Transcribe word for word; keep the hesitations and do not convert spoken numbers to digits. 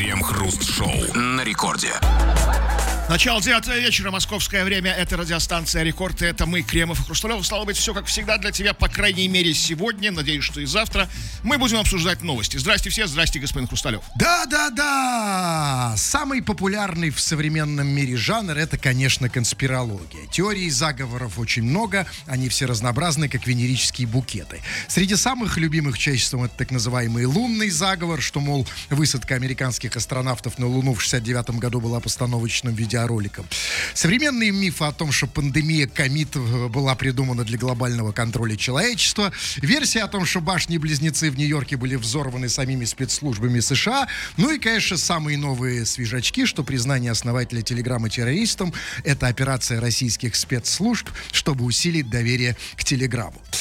Крем-хруст-шоу на рекорде. Начало девятого вечера, московское время, это радиостанция «Рекорд», это мы, Кремов и Хрусталев. Стало быть, все как всегда для тебя, по крайней мере, сегодня, надеюсь, что и завтра. Мы будем обсуждать новости. Здрасте все, здрасте, господин Хрусталев. Да-да-да! Самый популярный в современном мире жанр — это, конечно, конспирология. Теорий заговоров очень много, они все разнообразны, как венерические букеты. Среди самых любимых чаще это так называемый лунный заговор, что, мол, высадка американских астронавтов на Луну в шестьдесят девятом году была постановочным видеороликом. Современные мифы о том, что пандемия ковид была придумана для глобального контроля человечества. Версия о том, что башни-близнецы в Нью-Йорке были взорваны самими спецслужбами США. Ну и, конечно, самые новые свежачки, что признание основателя Телеграма террористом — это операция российских спецслужб, чтобы усилить доверие к Телеграму.